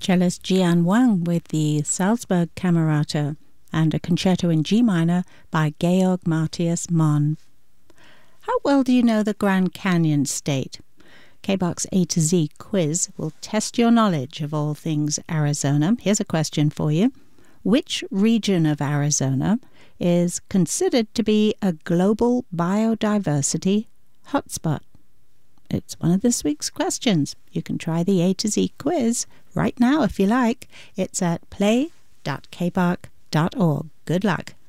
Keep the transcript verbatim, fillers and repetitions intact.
cellist Jian Wang with the Salzburg Camerata, and a concerto in G minor by Georg Matthias Monn. How well do you know the Grand Canyon State? K B O K's A to Z quiz will test your knowledge of all things Arizona. Here's a question for you. Which region of Arizona is considered to be a global biodiversity hotspot? It's one of this week's questions. You can try the A to Z quiz right now if you like. It's at play dot k b o k dot org. Good luck.